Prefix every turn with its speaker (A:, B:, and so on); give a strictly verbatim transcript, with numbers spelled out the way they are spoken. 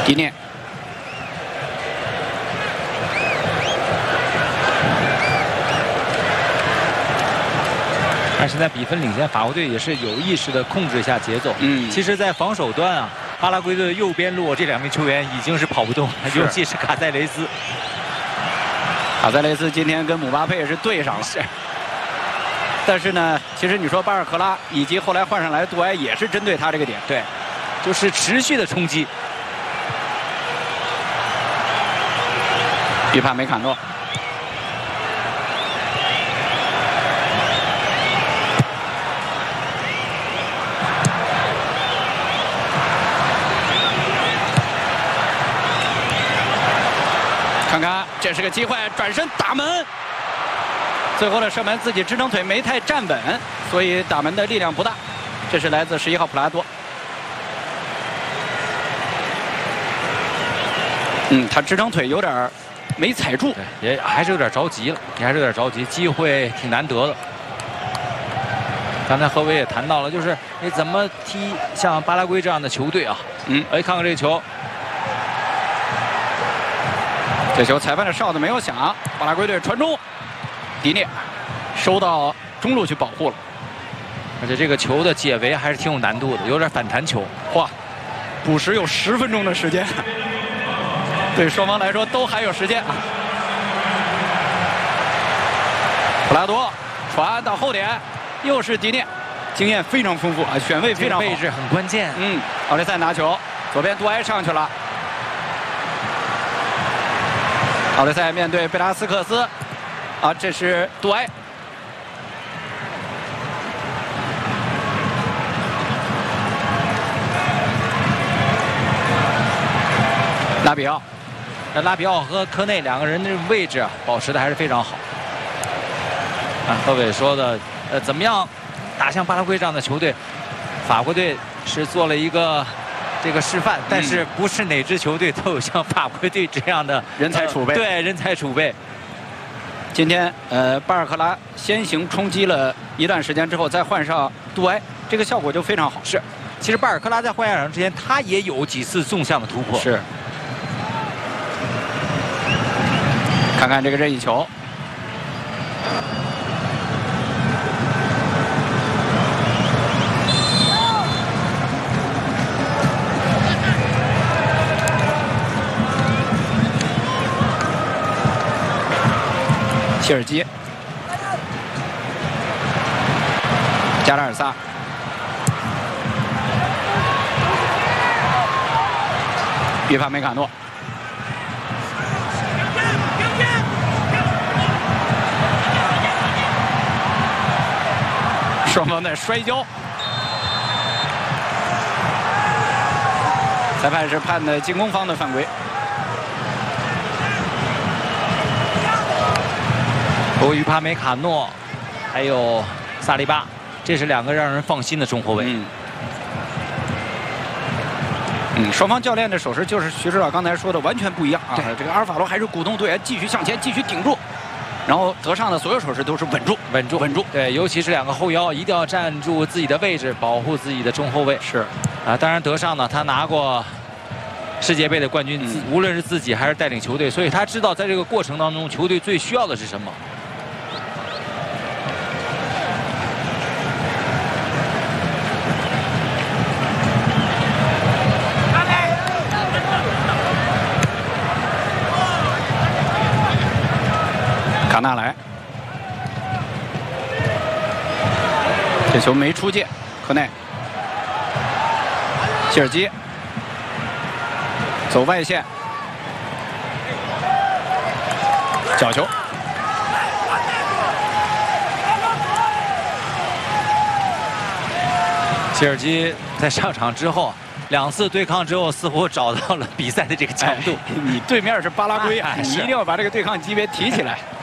A: 迪涅。
B: 但是在比分领先，法国队也是有意识的控制一下节奏。
A: 嗯，
B: 其实，在防守端啊，巴拉圭队的右边路这两名球员已经是跑不动了，尤其是卡塞雷斯。
A: 卡塞雷斯今天跟姆巴佩是对上了。是。但是呢，其实你说巴尔克拉以及后来换上来杜埃也是针对他这个点。
B: 对，就是持续的冲击。
A: 于帕梅卡诺。 看看，这是个机会，转身打门。最后的射门自己支撑腿没太站稳，所以打门的力量不大。这是来自十一号普拉多。嗯，他支撑腿有点没踩住，
B: 也还是有点着急了，也还是有点着急，机会挺难得的。刚才何伟也谈到了，就是你怎么踢像巴拉圭这样的球队啊？嗯，哎，看看这个球。
A: 这球裁判的哨子没有响，巴拉圭队传中，迪涅收到中路去保护了，
B: 而且这个球的解围还是挺有难度的，有点反弹球。
A: 哇，补时有十分钟的时间，对双方来说都还有时间啊。普拉多传到后点，又是迪涅，经验非常丰富啊，选位非常好，
B: 位置很关键。
A: 嗯，奥雷塞拿球，左边杜埃上去了。 奥雷塞面对贝拉斯克斯，啊，这是杜埃。拉比奥，
B: 那拉比奥和科内两个人的位置啊，保持的还是非常好。啊，何伟说的，呃，怎么样打像巴拉圭这样的球队？法国队是做了一个。 这个示范，但是不是哪支球队都有像法国队这样的
A: 人才储备？
B: 呃、对，人才储备。
A: 今天，呃，巴尔克拉先行冲击了一段时间之后，再换上杜埃，这个效果就非常好。
B: 是，其实巴尔克拉在换下场之前，他也有几次纵向的突破。
A: 是。看看这个任意球。 切尔基，加拉尔萨，约帕梅卡诺，双方的摔跤，裁判是判的进攻方的犯规。
B: 由于帕梅卡诺，还有萨利巴，这是两个让人放心的中后卫。
A: 嗯，嗯，双方教练的手势就是徐指导刚才说的完全不一样啊。这个阿尔法罗还是鼓动队员继续向前，继续顶住，然后德尚的所有手势都是稳住、
B: 稳住、
A: 稳住。
B: 对，尤其是两个后腰一定要站住自己的位置，保护自己的中后卫。
A: 是，
B: 啊，当然德尚呢，他拿过世界杯的冠军，嗯、无论是自己还是带领球队，所以他知道在这个过程当中，球队最需要的是什么。
A: 卡纳莱，这球没出界，科内，切尔基走外线，角球，
B: 切尔基在上场之后。 两次对抗之后，似乎找到了比赛的这个强度。
A: 哎、你对面是巴拉圭啊，你一定要把这个对抗级别提起来。